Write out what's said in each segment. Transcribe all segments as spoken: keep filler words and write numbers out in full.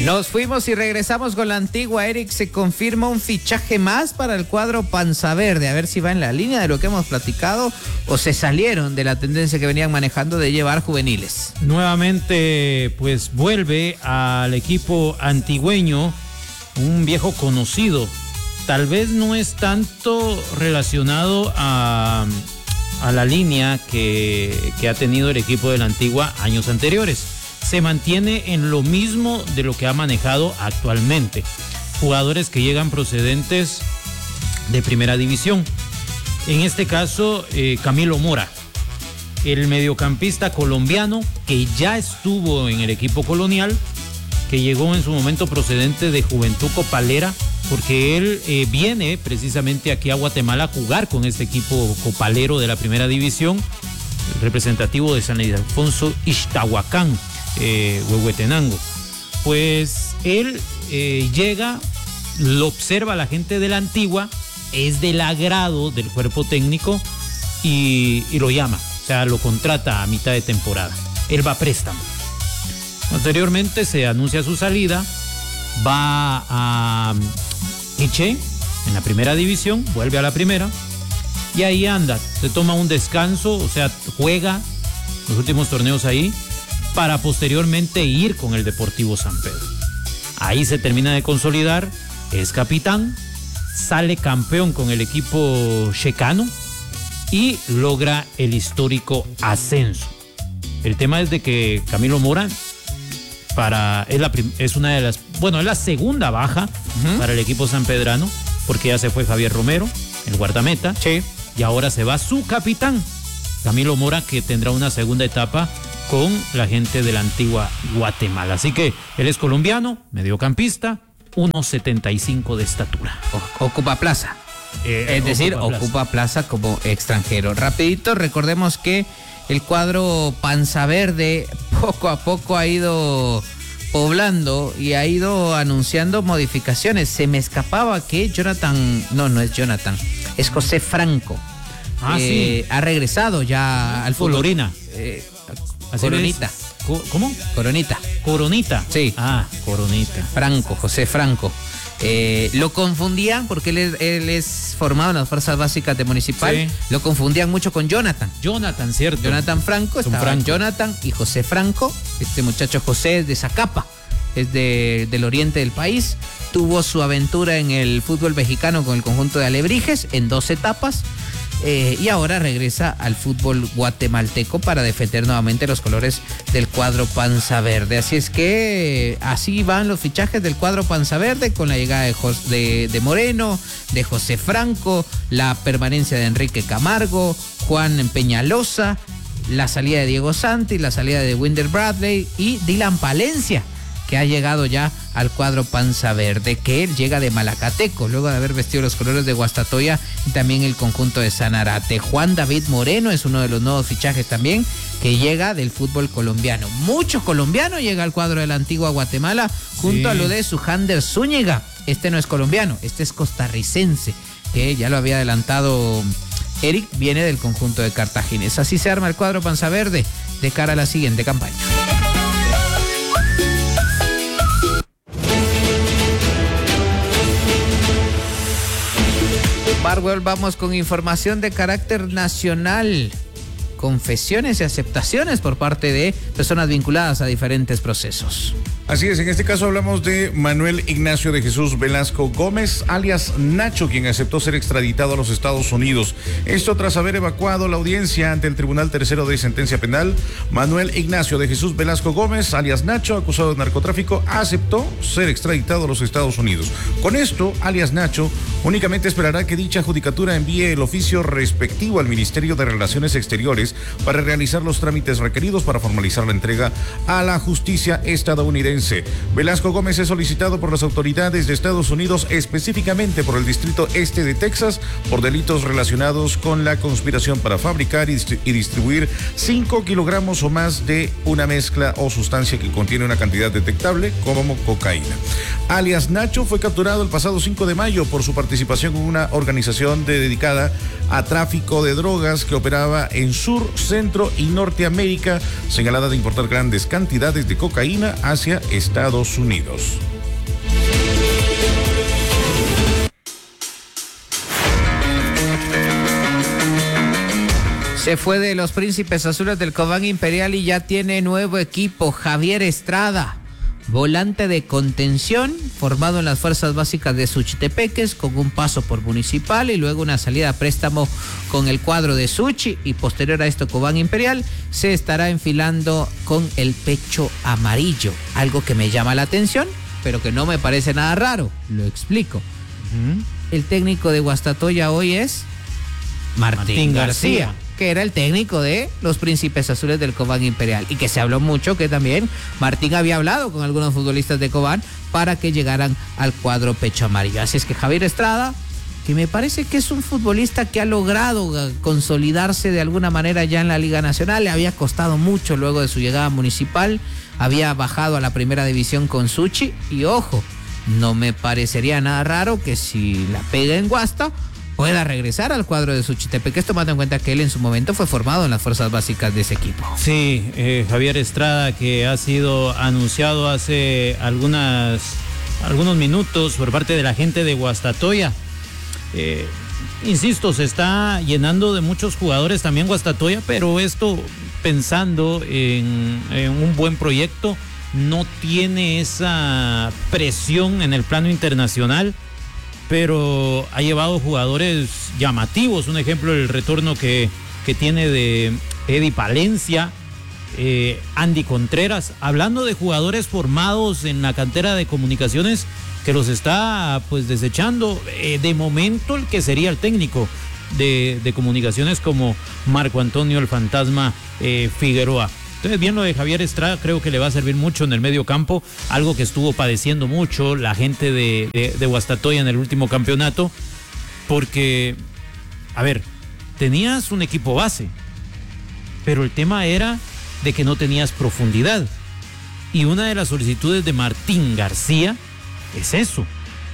Nos fuimos y regresamos con la Antigua. Eric, se confirma un fichaje más para el cuadro Panza Verde. A ver si va en la línea de lo que hemos platicado o se salieron de la tendencia que venían manejando de llevar juveniles. Nuevamente, pues vuelve al equipo antigüeño un viejo conocido. Tal vez no es tanto relacionado a, a la línea que, que ha tenido el equipo de la Antigua años anteriores. Se mantiene en lo mismo de lo que ha manejado actualmente. Jugadores que llegan procedentes de primera división. En este caso, eh, Camilo Mora, el mediocampista colombiano que ya estuvo en el equipo colonial, que llegó en su momento procedente de Juventud Copalera, porque él eh, viene precisamente aquí a Guatemala a jugar con este equipo copalero de la primera división, el representativo de San Ildefonso Ixtahuacán, eh, Huehuetenango. Pues él eh, llega, lo observa la gente de la Antigua, es del agrado del cuerpo técnico y, y lo llama, o sea, lo contrata a mitad de temporada. Él va a préstamo. Anteriormente se anuncia su salida, va a Quiché, en la primera división, vuelve a la primera y ahí anda, se toma un descanso, o sea, juega los últimos torneos ahí para posteriormente ir con el Deportivo San Pedro. Ahí se termina de consolidar, es capitán, sale campeón con el equipo checano y logra el histórico ascenso. El tema es de que Camilo Mora para, es, la, es una de las, bueno, es la segunda baja uh-huh. para el equipo sanpedrano, porque ya se fue Javier Romero, el guardameta, sí. y ahora se va su capitán, Camilo Mora, que tendrá una segunda etapa con la gente de la Antigua Guatemala. Así que él es colombiano, mediocampista, uno setenta y cinco de estatura. O, ocupa plaza. Eh, es decir, ocupa plaza. ocupa plaza como extranjero. Rapidito, recordemos que el cuadro Panza Verde poco a poco ha ido poblando y ha ido anunciando modificaciones. Se me escapaba que Jonathan, no, no es Jonathan, es José Franco. Ah, eh, sí. Ha regresado ya al fútbol. Colorina. Eh, Coronita. ¿Cómo? Coronita. Coronita. Sí. Ah, Coronita. Franco, José Franco. Eh, lo confundían porque él es, él es formado en las fuerzas básicas de Municipal. Sí. Lo confundían mucho con Jonathan. Jonathan, cierto. Jonathan Franco, estaba Franco. Jonathan y José Franco. Este muchacho José es de Zacapa, es de, del oriente del país. Tuvo su aventura en el fútbol mexicano con el conjunto de Alebrijes en dos etapas. Eh, y ahora regresa al fútbol guatemalteco para defender nuevamente los colores del cuadro Panza Verde. Así es que así van los fichajes del cuadro Panza Verde, con la llegada de, Jos, de, de Moreno, de José Franco, la permanencia de Enrique Camargo, Juan Peñalosa, la salida de Diego Santi, la salida de Winder Bradley y Dylan Palencia, que ha llegado ya al cuadro Panza Verde, que él llega de Malacateco, luego de haber vestido los colores de Guastatoya y también el conjunto de Sanarate. Juan David Moreno es uno de los nuevos fichajes también, que llega del fútbol colombiano. Mucho colombiano llega al cuadro de la Antigua Guatemala, junto sí. a lo de Sujander Zúñiga. Este no es colombiano, este es costarricense, que ya lo había adelantado Eric, viene del conjunto de Cartaginés. Así se arma el cuadro Panza Verde de cara a la siguiente campaña. Barwell, vamos con información de carácter nacional. Confesiones y aceptaciones por parte de personas vinculadas a diferentes procesos. Así es, en este caso hablamos de Manuel Ignacio de Jesús Velasco Gómez, alias Nacho, quien aceptó ser extraditado a los Estados Unidos. Esto tras haber evacuado la audiencia ante el Tribunal Tercero de Sentencia Penal. Manuel Ignacio de Jesús Velasco Gómez, alias Nacho, acusado de narcotráfico, aceptó ser extraditado a los Estados Unidos. Con esto, alias Nacho únicamente esperará que dicha judicatura envíe el oficio respectivo al Ministerio de Relaciones Exteriores para realizar los trámites requeridos para formalizar la entrega a la justicia estadounidense. Velasco Gómez es solicitado por las autoridades de Estados Unidos, específicamente por el Distrito Este de Texas, por delitos relacionados con la conspiración para fabricar y, dist- y distribuir cinco kilogramos o más de una mezcla o sustancia que contiene una cantidad detectable como cocaína. Alias Nacho fue capturado el pasado cinco de mayo por su participación en una organización de, dedicada a tráfico de drogas que operaba en Sur, Centro y Norteamérica, señalada de importar grandes cantidades de cocaína hacia Estados Unidos. Se fue de los Príncipes Azules del Cobán Imperial y ya tiene nuevo equipo. Javier Estrada, volante de contención, formado en las fuerzas básicas de Suchitepeques, con un paso por Municipal y luego una salida a préstamo con el cuadro de Suchi, y posterior a esto Cobán Imperial se estará enfilando con el pecho amarillo, algo que me llama la atención, pero que no me parece nada raro. Lo explico. Uh-huh. El técnico de Guastatoya hoy es Martín, Martín García, García, que era el técnico de los Príncipes Azules del Cobán Imperial, y que se habló mucho que también Martín había hablado con algunos futbolistas de Cobán para que llegaran al cuadro pecho amarillo. Así es que Javier Estrada, que me parece que es un futbolista que ha logrado consolidarse de alguna manera ya en la Liga Nacional, le había costado mucho luego de su llegada Municipal, había bajado a la primera división con Suchi, y ojo, no me parecería nada raro que si la pega en Guasta pueda regresar al cuadro de Suchitepeques, tomando en cuenta que él en su momento fue formado en las fuerzas básicas de ese equipo. Sí, eh, Javier Estrada, que ha sido anunciado hace algunas, algunos minutos por parte de la gente de Guastatoya. Eh, insisto, se está llenando de muchos jugadores también Guastatoya, pero esto pensando en, en un buen proyecto, no tiene esa presión en el plano internacional, pero ha llevado jugadores llamativos. Un ejemplo, el retorno que, que tiene de Eddie Palencia, eh, Andy Contreras, hablando de jugadores formados en la cantera de Comunicaciones, que los está pues desechando. Eh, de momento, el que sería el técnico de, de Comunicaciones, como Marco Antonio el Fantasma eh, Figueroa. Entonces, bien lo de Javier Estrada, creo que le va a servir mucho en el medio campo, algo que estuvo padeciendo mucho la gente de, de, de Guastatoya en el último campeonato, porque, a ver, tenías un equipo base, pero el tema era de que no tenías profundidad. Y una de las solicitudes de Martín García es eso,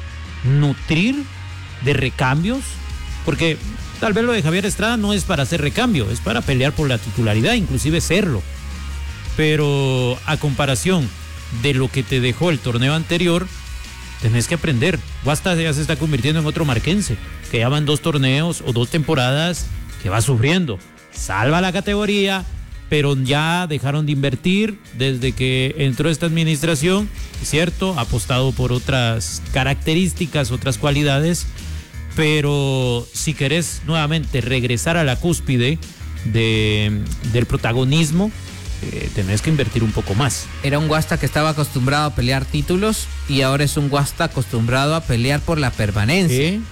nutrir de recambios, porque tal vez lo de Javier Estrada no es para hacer recambio, es para pelear por la titularidad, inclusive serlo. Pero a comparación de lo que te dejó el torneo anterior, tenés que aprender. Guasta ya se está convirtiendo en otro marquense, que ya van dos torneos o dos temporadas que va sufriendo. Salva la categoría, pero ya dejaron de invertir desde que entró esta administración, es cierto, ha apostado por otras características, otras cualidades, pero si querés nuevamente regresar a la cúspide de, del protagonismo, Eh, tenés que invertir un poco más. Era un Guasta que estaba acostumbrado a pelear títulos y ahora es un Guasta acostumbrado a pelear por la permanencia. ¿Sí?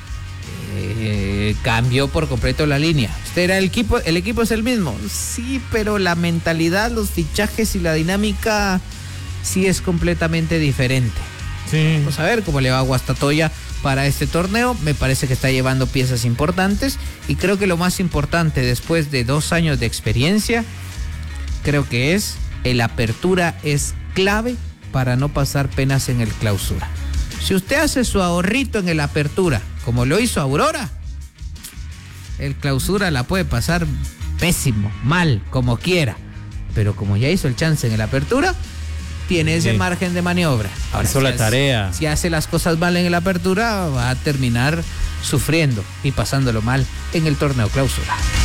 Eh, cambió por completo la línea. Este era el equipo, el equipo es el mismo, sí, pero la mentalidad, los fichajes y la dinámica sí es completamente diferente. Sí. Vamos a ver cómo le va a Guastatoya para este torneo. Me parece que está llevando piezas importantes y creo que lo más importante después de dos años de experiencia, creo que es el apertura es clave para no pasar penas en el clausura. Si usted hace su ahorrito en el apertura, como lo hizo Aurora, el clausura la puede pasar pésimo, mal, como quiera. Pero como ya hizo el chance en el apertura, tiene ese sí. margen de maniobra. Ahora, hizo si la hace, tarea. Si hace las cosas mal en el apertura, va a terminar sufriendo y pasándolo mal en el torneo clausura.